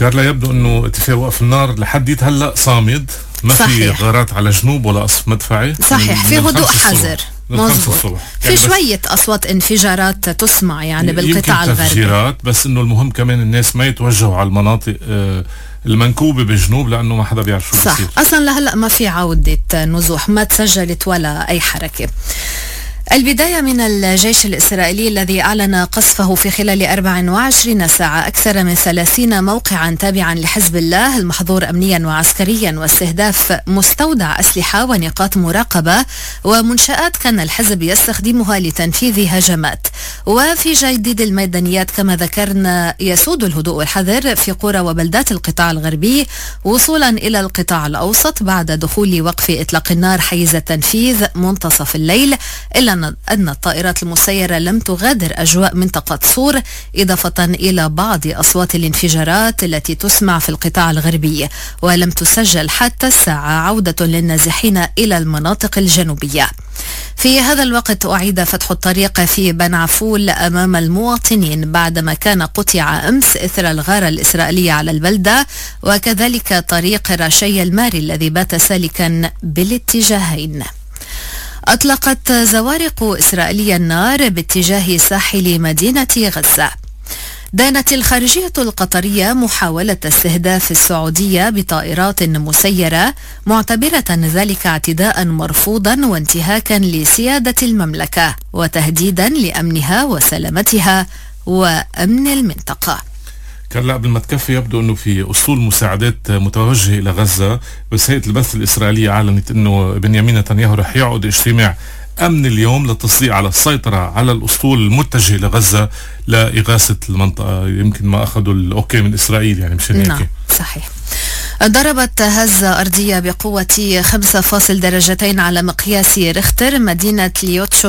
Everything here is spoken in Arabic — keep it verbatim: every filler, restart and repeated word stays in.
كارلا، يبدو انه اتفاق وقف النار لحد هلا صامد، ما في غارات على جنوب ولا قصف مدفعي. صحيح، في هدوء حذر. مظبوط. في شوية أصوات انفجارات تسمع يعني بالقطاع الغربي، تفجيرات، بس إنه المهم كمان الناس ما يتوجهوا على المناطق آه المنكوبة بالجنوب، لأنه ما حدا بيعرف شو صح بصير. أصلا لهلأ ما في عودة نزوح، ما تسجلت ولا أي حركة. البداية من الجيش الإسرائيلي الذي أعلن قصفه في خلال أربع وعشرين ساعة أكثر من ثلاثين موقعا تابعا لحزب الله المحظور أمنيا وعسكريا، واستهداف مستودع أسلحة ونقاط مراقبة ومنشآت كان الحزب يستخدمها لتنفيذ هجمات. وفي جديد الميدانيات كما ذكرنا يسود الهدوء والحذر في قرى وبلدات القطاع الغربي وصولا إلى القطاع الأوسط بعد دخول وقف إطلاق النار حيز التنفيذ منتصف الليل، إلا أن الطائرات المسيرة لم تغادر أجواء منطقة صور، إضافة إلى بعض أصوات الانفجارات التي تسمع في القطاع الغربي، ولم تسجل حتى الساعة عودة للنازحين إلى المناطق الجنوبية. في هذا الوقت أعيد فتح الطريق في بن عفول أمام المواطنين بعدما كان قطع أمس إثر الغارة الإسرائيلية على البلدة، وكذلك طريق راشي الماري الذي بات سالكا بالاتجاهين. أطلقت زوارق إسرائيلية النار باتجاه ساحل مدينة غزة. دانت الخارجية القطرية محاولة استهداف السعودية بطائرات مسيرة، معتبرة ذلك اعتداء مرفوضا وانتهاكا لسيادة المملكة وتهديدا لأمنها وسلامتها وأمن المنطقة. كان قبل ما تكفي يبدو انه في اسطول مساعدات متوجهه الى غزه، بس هيئه البث الاسرائيليه اعلنت انه بنيامين نتنياهو رح يعقد اجتماع امن اليوم للتصديق على السيطره على الاسطول المتجه لغزه لاغاثه المنطقه. يمكن ما اخذوا الاوكي من اسرائيل يعني مشان هيك. نعم صحيح. ضربت هزة أرضية بقوة خمسة فاصلة درجتين على مقياس ريختر مدينة ليوتشو